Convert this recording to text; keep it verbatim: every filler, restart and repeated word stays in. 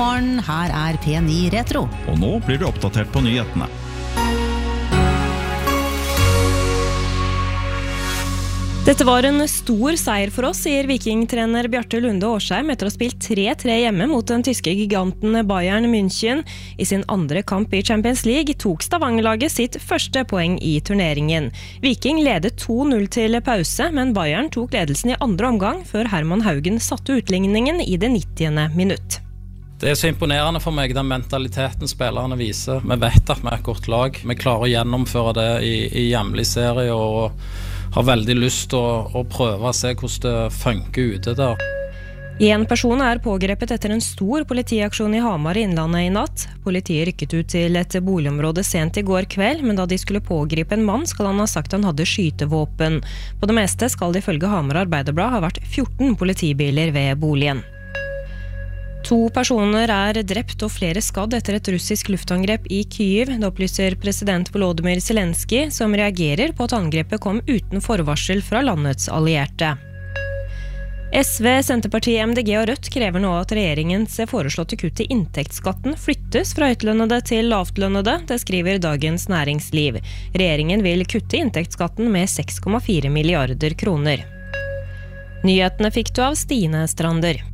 morgen, her er P ni Retro. Og nå blir du oppdatert på nyhetene. Dette var en stor seier for oss, sier Viking-trener Bjarte Lunde Årsheim etter å ha spilt tre tre hjemme mot den tyske giganten Bayern München. I sin andre kamp i Champions League tok Stavanger-laget sitt første poeng i turneringen. Viking ledet to null til pause, men Bayern tok ledelsen i andre omgang før Herman Haugen satte utligningen i det nittiende minutt. Det er så imponerende for meg, den mentaliteten spillerne viser. Vi vet at vi er et godt lag. Vi klarer å gjennomføre det i, i hjemlig serie og har veldig lyst til å, å prøve å se hvordan det funker ute der. En person er pågrepet etter en stor politiaksjon i Hamar i Innlandet i natt. Politiet rykket ut til et boligområde sent i går kveld, men da de skulle pågripe en mann, skal han ha sagt han hadde skytevåpen. På det meste skal det ifølge Hamar Arbeiderblad ha vært fjorten politibiler ved boligen. To personer er drept og flere skadd etter et russisk luftangrep i Kyiv. Det opplyser president Volodymyr Zelensky, som reagerer på at angrepet kom uten forvarsel fra landets allierte. S V, Senterpartiet, M D G og Rødt krever nå at regjeringens foreslåtte kutt i inntektsskatten flyttes fra høytlønnede til lavtlønnede, det skriver Dagens Næringsliv. Regjeringen vil kutte inntektsskatten med seks komma fire milliarder kroner. Nyhetene fikk du av Stine Strander.